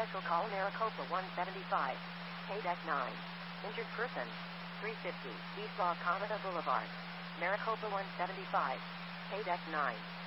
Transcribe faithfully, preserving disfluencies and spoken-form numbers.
Special call Maricopa one seventy-five. K D E C nine. Injured person. three fifty. East La Canada Boulevard. Maricopa one seventy-five. K D E C nine.